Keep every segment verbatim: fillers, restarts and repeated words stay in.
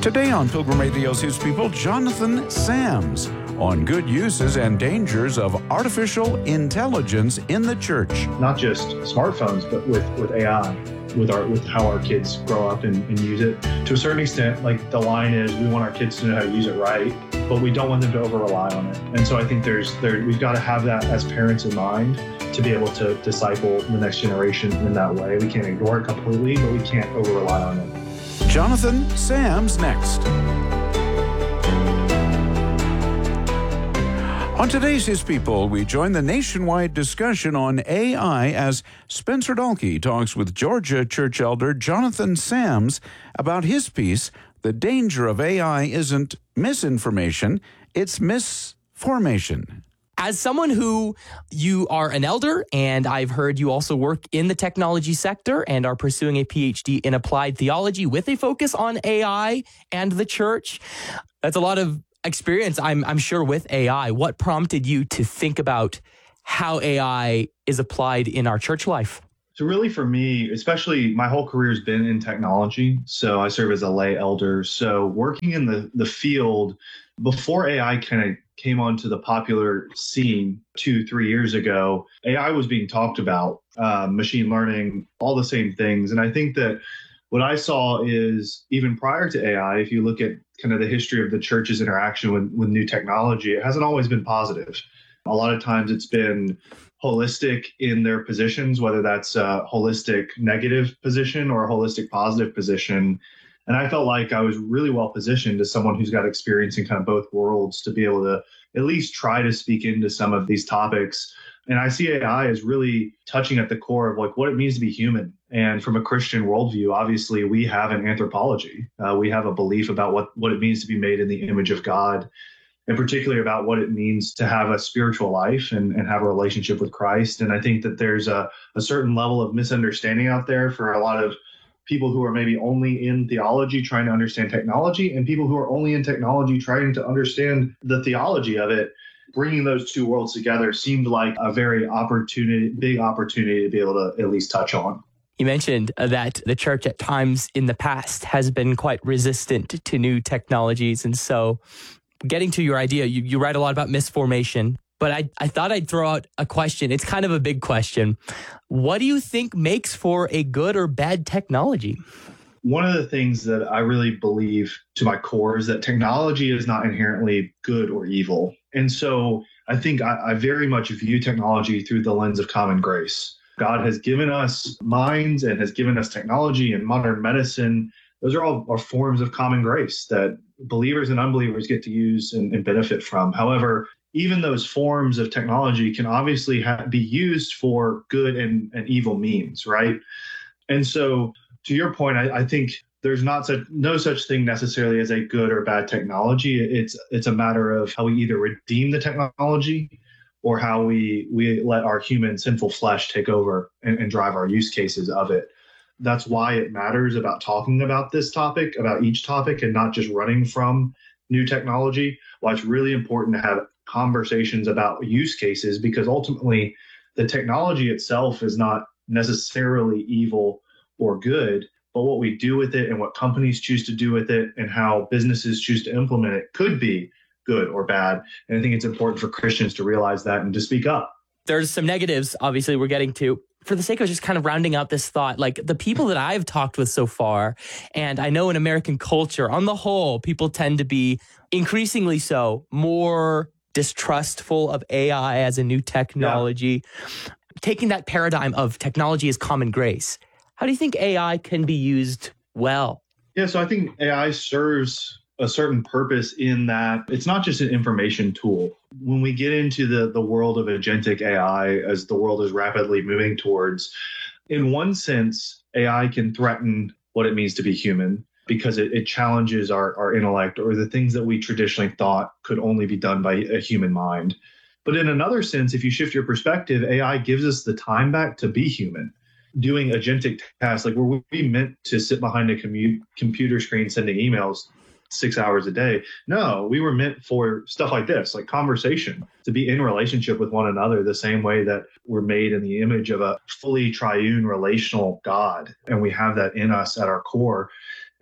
Today on Pilgrim Radio's His People, Jonathan Sams on good uses and dangers of artificial intelligence in the church. Not just smartphones, but with, with A I, with our with how our kids grow up and, and use it. To a certain extent, like the line is, we want our kids to know how to use it right, but we don't want them to over rely on it. And so I think there's there we've got to have that as parents in mind to be able to disciple the next generation in that way. We can't ignore it completely, but we can't over rely on it. Jonathan Sams next. On today's His People, we join the nationwide discussion on A I as Spencer Dalkey talks with Georgia church elder Jonathan Sams about his piece, The Danger of A I Isn't Misinformation, It's Misformation. As someone who you are an elder, and I've heard you also work in the technology sector and are pursuing a P H D in applied theology with a focus on A I and the church. That's a lot of experience, I'm, I'm sure, with A I. What prompted you to think about how A I is applied in our church life? So really for me, especially my whole career has been in technology. So I serve as a lay elder. So working in the, the field before A I kind of came onto the popular scene two, three years ago, A I was being talked about, uh, machine learning, all the same things. And I think that what I saw is even prior to A I, if you look at kind of the history of the church's interaction with, with new technology, it hasn't always been positive. A lot of times it's been holistic in their positions, whether that's a holistic negative position or a holistic positive position. And I felt like I was really well positioned as someone who's got experience in kind of both worlds to be able to at least try to speak into some of these topics. And I see A I as really touching at the core of like what it means to be human. And from a Christian worldview, obviously, we have an anthropology. Uh, we have a belief about what, what it means to be made in the image of God, and particularly about what it means to have a spiritual life and, and have a relationship with Christ. And I think that there's a, a certain level of misunderstanding out there for a lot of people who are maybe only in theology trying to understand technology, and people who are only in technology trying to understand the theology of it. Bringing those two worlds together seemed like a very opportunity, big opportunity to be able to at least touch on. You mentioned that the church at times in the past has been quite resistant to new technologies. And so getting to your idea, you, you write a lot about misformation, but I, I thought I'd throw out a question. It's kind of a big question. What do you think makes for a good or bad technology? One of the things that I really believe to my core is that technology is not inherently good or evil. And so I think I, I very much view technology through the lens of common grace. God has given us minds and has given us technology and modern medicine. Those are all are forms of common grace that believers and unbelievers get to use and, and benefit from. However, even those forms of technology can obviously ha- be used for good and, and evil means, right? And so to your point, I, I think there's not such no such thing necessarily as a good or bad technology. It's it's a matter of how we either redeem the technology or how we we let our human sinful flesh take over and, and drive our use cases of it. That's why it matters about talking about this topic, about each topic, and not just running from new technology. Why it's really important to have conversations about use cases, because ultimately the technology itself is not necessarily evil or good, but what we do with it and what companies choose to do with it and how businesses choose to implement it could be good or bad. And I think it's important for Christians to realize that and to speak up. There's some negatives, obviously, we're getting to. For the sake of just kind of rounding out this thought, like the people that I've talked with so far, and I know in American culture, on the whole, people tend to be increasingly so more distrustful of A I as a new technology. Yeah. Taking that paradigm of technology as common grace, how do you think A I can be used well? Yeah, so I think A I serves a certain purpose in that it's not just an information tool. When we get into the, the world of agentic A I, as the world is rapidly moving towards, in one sense, A I can threaten what it means to be human because it, it challenges our, our intellect or the things that we traditionally thought could only be done by a human mind. But in another sense, if you shift your perspective, A I gives us the time back to be human. Doing agentic tasks, like were we meant to sit behind a commu- computer screen sending emails six hours a day? No, we were meant for stuff like this, like conversation, to be in relationship with one another the same way that we're made in the image of a fully triune relational God. And we have that in us at our core.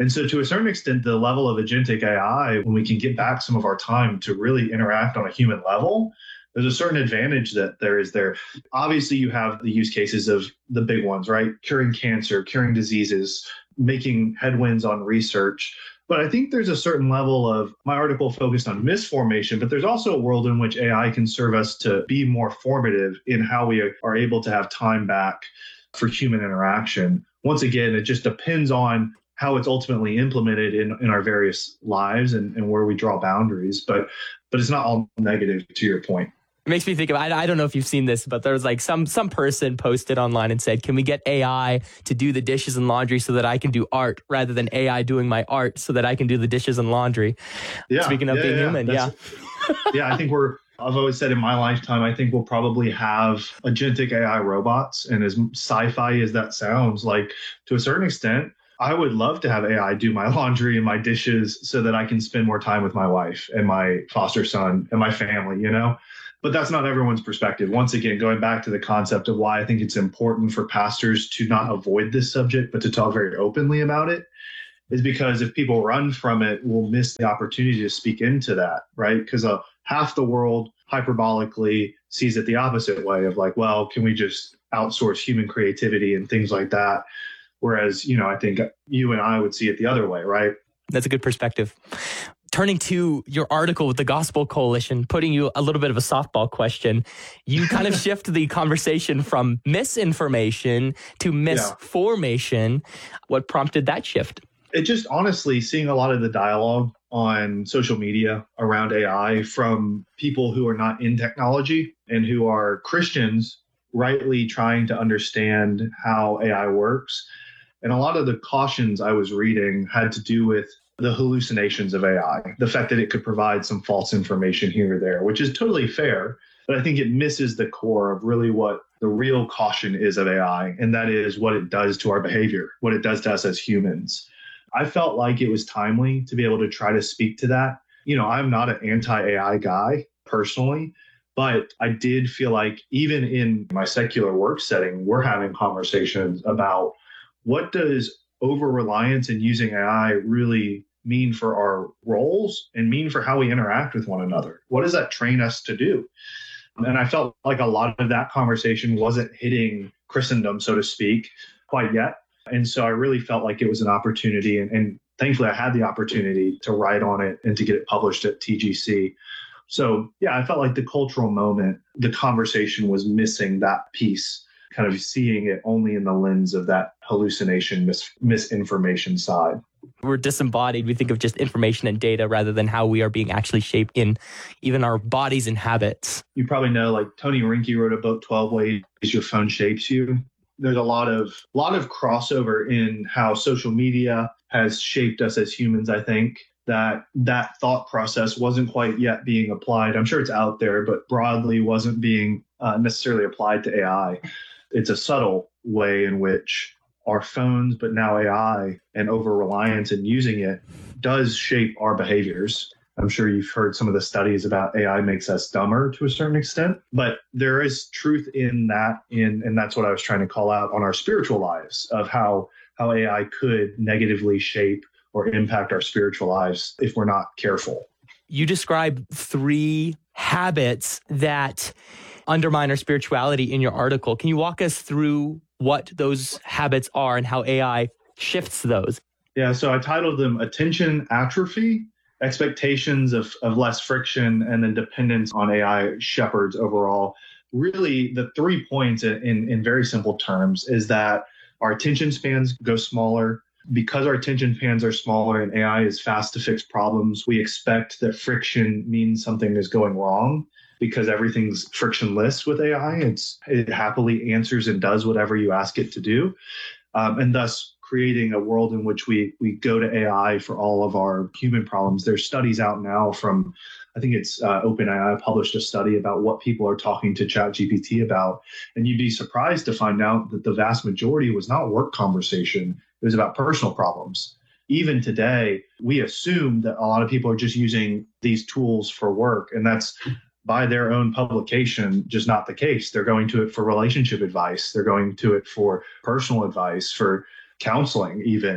And so to a certain extent, the level of agentic A I, when we can get back some of our time to really interact on a human level, there's a certain advantage that there is there. Obviously, you have the use cases of the big ones, right? Curing cancer, curing diseases, making headwinds on research. But I think there's a certain level of, my article focused on misformation, but there's also a world in which A I can serve us to be more formative in how we are able to have time back for human interaction. Once again, it just depends on how it's ultimately implemented in, in our various lives and, and where we draw boundaries. But but it's not all negative, to your point. It makes me think of, I, I don't know if you've seen this, but there was like some some person posted online and said, can we get A I to do the dishes and laundry so that I can do art rather than A I doing my art so that I can do the dishes and laundry? Yeah, Speaking of yeah, being yeah. human, That's, yeah. yeah, I think we're, I've always said in my lifetime, I think we'll probably have agentic A I robots. And as sci-fi as that sounds, like to a certain extent, I would love to have A I do my laundry and my dishes so that I can spend more time with my wife and my foster son and my family, you know? But that's not everyone's perspective. Once again, going back to the concept of why I think it's important for pastors to not avoid this subject, but to talk very openly about it, is because if people run from it, we'll miss the opportunity to speak into that, right? Because uh, half the world hyperbolically sees it the opposite way of like, well, can we just outsource human creativity and things like that? Whereas, you know, I think you and I would see it the other way, right? That's a good perspective. Turning to your article with the Gospel Coalition, putting you a little bit of a softball question, you kind of shift the conversation from misinformation to misformation. Yeah. What prompted that shift? It just honestly seeing a lot of the dialogue on social media around A I from people who are not in technology and who are Christians rightly trying to understand how A I works. And a lot of the cautions I was reading had to do with the hallucinations of A I, the fact that it could provide some false information here or there, which is totally fair. But I think it misses the core of really what the real caution is of A I, and that is what it does to our behavior, what it does to us as humans. I felt like it was timely to be able to try to speak to that. You know, I'm not an anti-A I guy personally, but I did feel like even in my secular work setting, we're having conversations about what does over-reliance in using A I really mean for our roles and mean for how we interact with one another? What does that train us to do? And I felt like a lot of that conversation wasn't hitting Christendom, so to speak, quite yet. And so I really felt like it was an opportunity. And, and thankfully, I had the opportunity to write on it and to get it published at T G C. So, yeah, I felt like the cultural moment, the conversation was missing that piece, kind of seeing it only in the lens of that hallucination, mis- misinformation side. We're disembodied. We think of just information and data rather than how we are being actually shaped in even our bodies and habits. You probably know, like Tony Rinke wrote a book, twelve Ways Your Phone Shapes You. There's a lot of lot of crossover in how social media has shaped us as humans. I think that that thought process wasn't quite yet being applied. I'm sure it's out there, but broadly wasn't being uh, necessarily applied to A I. It's a subtle way in which our phones, but now A I and over-reliance in using it does shape our behaviors. I'm sure you've heard some of the studies about A I makes us dumber to a certain extent, but there is truth in that, in, and that's what I was trying to call out on our spiritual lives of how, how A I could negatively shape or impact our spiritual lives if we're not careful. You describe three habits that undermine our spirituality in your article. Can you walk us through what those habits are and how A I shifts those? Yeah, so I titled them Attention Atrophy, Expectations of, of Less Friction, and then Dependence on A I Shepherds overall. Really, the three points in, in, in very simple terms is that our attention spans go smaller. Because our attention spans are smaller and A I is fast to fix problems, we expect that friction means something is going wrong. Because everything's frictionless with A I, it's, it happily answers and does whatever you ask it to do, um, and thus creating a world in which we we go to A I for all of our human problems. There's studies out now from, I think it's uh, OpenAI published a study about what people are talking to ChatGPT about, and you'd be surprised to find out that the vast majority was not work conversation. It was about personal problems. Even today, we assume that a lot of people are just using these tools for work, and that's by their own publication, just not the case. They're going to it for relationship advice. They're going to it for personal advice, for counseling even.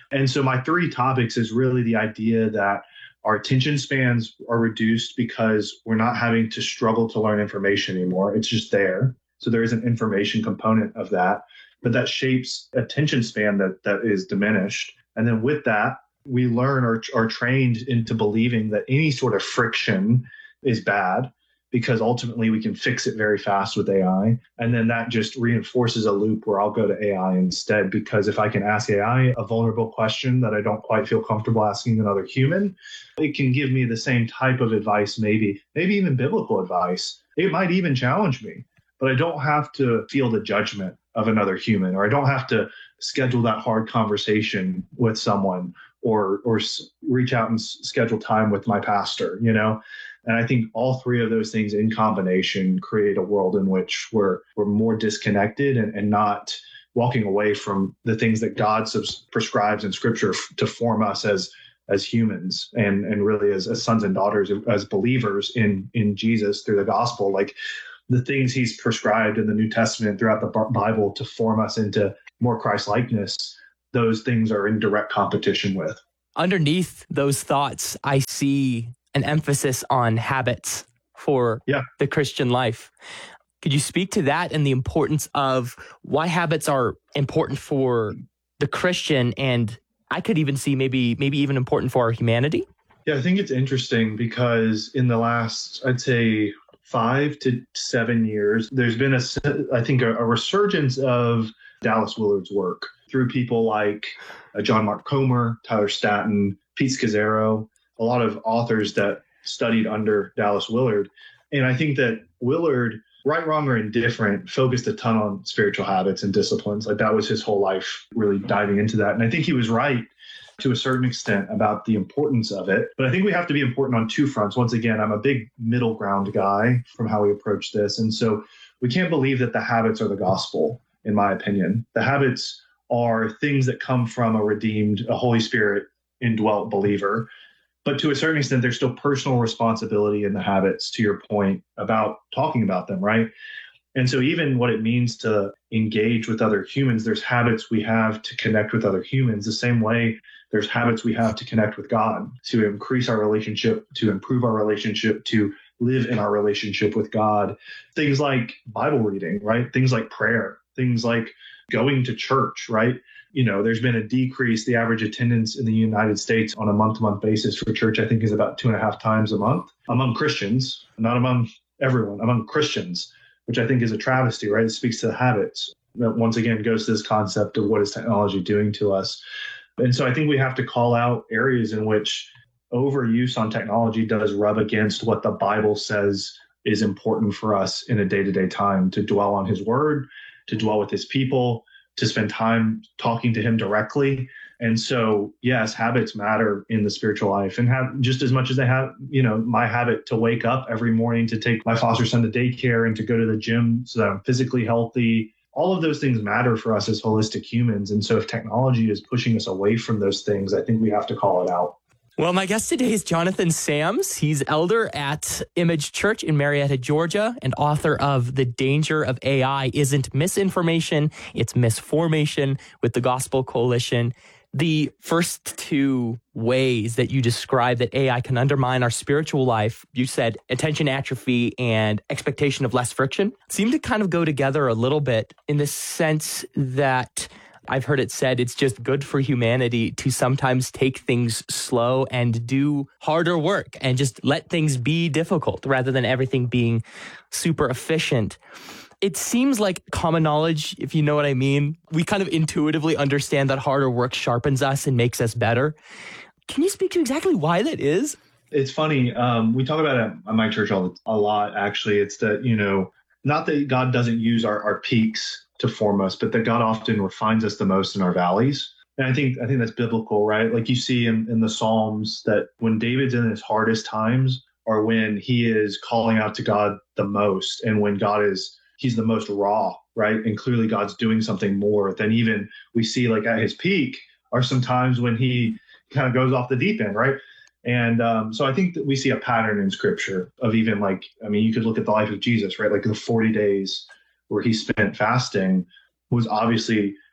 And so my three topics is really the idea that our attention spans are reduced because we're not having to struggle to learn information anymore. It's just there. So there is an information component of that, but that shapes attention span that that is diminished. And then with that, we learn or are trained into believing that any sort of friction is bad, because ultimately we can fix it very fast with A I. And then that just reinforces a loop where I'll go to A I instead, because if I can ask A I a vulnerable question that I don't quite feel comfortable asking another human, it can give me the same type of advice, maybe, maybe even biblical advice. It might even challenge me, but I don't have to feel the judgment of another human, or I don't have to schedule that hard conversation with someone, or or reach out and schedule time with my pastor, you know? And I think all three of those things in combination create a world in which we're we're more disconnected and, and not walking away from the things that God subs- prescribes in Scripture f- to form us as as humans and and really as, as sons and daughters, as believers in in Jesus through the gospel. Like the things He's prescribed in the New Testament throughout the Bible to form us into more Christ-likeness, those things are in direct competition with. Underneath those thoughts, I see an emphasis on habits for yeah. the Christian life. Could you speak to that and the importance of why habits are important for the Christian, and I could even see maybe maybe even important for our humanity? Yeah, I think it's interesting because in the last, I'd say, five to seven years, there's been a, I think, a, a resurgence of Dallas Willard's work through people like uh, John Mark Comer, Tyler Staton, Pete Scazzaro, a lot of authors that studied under Dallas Willard. And I think that Willard, right, wrong, or indifferent, focused a ton on spiritual habits and disciplines. Like that was his whole life, really diving into that. And I think he was right to a certain extent about the importance of it. But I think we have to be important on two fronts. Once again, I'm a big middle ground guy from how we approach this. And so we can't believe that the habits are the gospel, in my opinion. The habits are things that come from a redeemed, a Holy Spirit indwelt believer. But to a certain extent, there's still personal responsibility in the habits, to your point about talking about them, right? And so even what it means to engage with other humans, there's habits we have to connect with other humans, the same way there's habits we have to connect with God, to increase our relationship, to improve our relationship, to live in our relationship with God. Things like Bible reading, right? Things like prayer, things like going to church, right? You know, there's been a decrease. The average attendance in the United States on a month-to-month basis for church, I think, is about two and a half times a month among Christians, not among everyone, among Christians, which I think is a travesty, right? It speaks to the habits. That once again goes to this concept of what is technology doing to us. And so I think we have to call out areas in which overuse on technology does rub against what the Bible says is important for us in a day-to-day time, to dwell on His word, to dwell with His people, to spend time talking to Him directly. And so, yes, habits matter in the spiritual life, and have just as much as they have, you know, my habit to wake up every morning to take my foster son to daycare and to go to the gym so that I'm physically healthy. All of those things matter for us as holistic humans. And so if technology is pushing us away from those things, I think we have to call it out. Well, my guest today is Jonathan Sams. He's elder at Image Church in Marietta, Georgia, and author of The Danger of A I Isn't Misinformation, It's Misformation with the Gospel Coalition. The first two ways that you describe that A I can undermine our spiritual life, you said attention atrophy and expectation of less friction, seem to kind of go together a little bit in the sense that I've heard it said it's just good for humanity to sometimes take things slow and do harder work and just let things be difficult rather than everything being super efficient. It seems like common knowledge, if you know what I mean. We kind of intuitively understand that harder work sharpens us and makes us better. Can you speak to exactly why that is? It's funny. Um, we talk about it at my church all the, a lot, actually. It's that, you know, not that God doesn't use our, our peaks to form us, but that God often refines us the most in our valleys. And I think I think that's biblical, right? Like you see in, in the Psalms that when David's in his hardest times, or when he is calling out to God the most, and when God is he's the most raw, right? And clearly God's doing something more than even we see like at his peak, are some times when he kind of goes off the deep end, right? And um, so I think that we see a pattern in Scripture of even like, I mean, you could look at the life of Jesus, right? Like the forty days where he spent fasting was obviously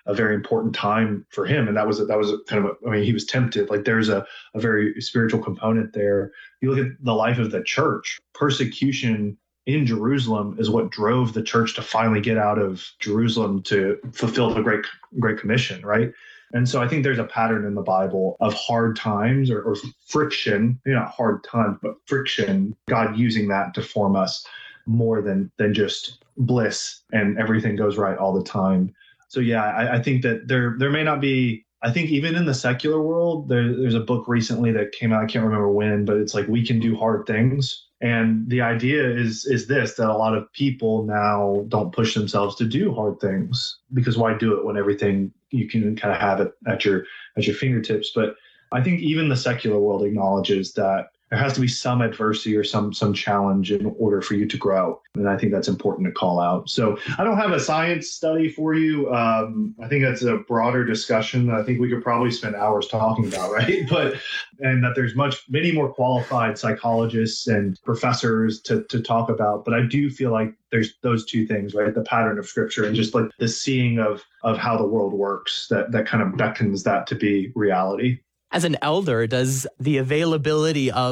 a very important time for him. And that was, that was kind of, a, I mean, he was tempted. Like there's a, a very spiritual component there. You look at the life of the church, persecution in Jerusalem is what drove the church to finally get out of Jerusalem to fulfill the Great, Great Commission, right? And so I think there's a pattern in the Bible of hard times or, or friction, you know, not hard times, but friction, God using that to form us more than than just bliss and everything goes right all the time. So yeah, I, I think that there there may not be, I think even in the secular world, there, there's a book recently that came out, I can't remember when, but it's like, We Can Do Hard Things. And the idea is is this, that a lot of people now don't push themselves to do hard things, because why do it when everything you can kind of have it at your at your fingertips? But I think even the secular world acknowledges that there has to be some adversity or some some challenge in order for you to grow. And I think that's important to call out. So I don't have a science study for you. Um, I think that's a broader discussion that I think we could probably spend hours talking about, right? But and that there's much many more qualified psychologists and professors to to talk about. But I do feel like there's those two things, right? The pattern of scripture and just like the seeing of of how the world works that that kind of beckons that to be reality. As an elder, does the availability of